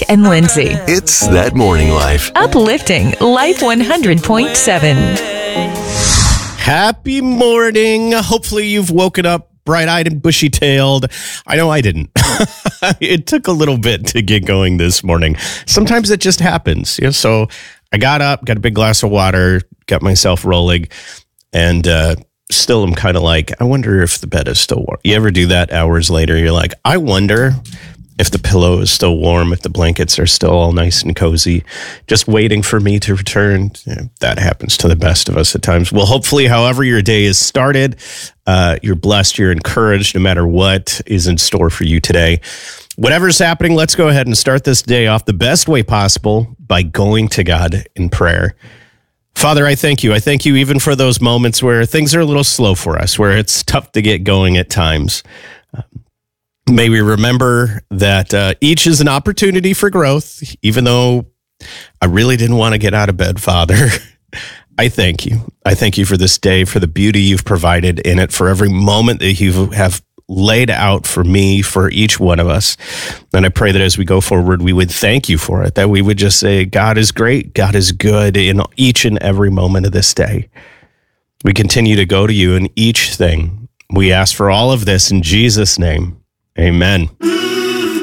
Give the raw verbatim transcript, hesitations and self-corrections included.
and Lindsay. It's That Morning Life. Uplifting Life one hundred point seven. Happy morning. Hopefully you've woken up bright-eyed and bushy-tailed. I know I didn't. It took a little bit to get going this morning. Sometimes it just happens. You know? So I got up, got a big glass of water, got myself rolling, and uh, still I'm kind of like, I wonder if the bed is still warm. You ever do that hours later? You're like, I wonder if the pillow is still warm, if the blankets are still all nice and cozy, just waiting for me to return. Yeah, that happens to the best of us at times. Well, hopefully, however your day is started, uh, you're blessed, you're encouraged, no matter what is in store for you today. Whatever's happening, let's go ahead and start this day off the best way possible by going to God in prayer. Father, I thank you. I thank you even for those moments where things are a little slow for us, where it's tough to get going at times. May we remember that uh, each is an opportunity for growth, even though I really didn't want to get out of bed, Father. I thank you. I thank you for this day, for the beauty you've provided in it, for every moment that you have laid out for me, for each one of us. And I pray that as we go forward, we would thank you for it, that we would just say, God is great, God is good in each and every moment of this day. We continue to go to you in each thing. We ask for all of this in Jesus' name. Amen.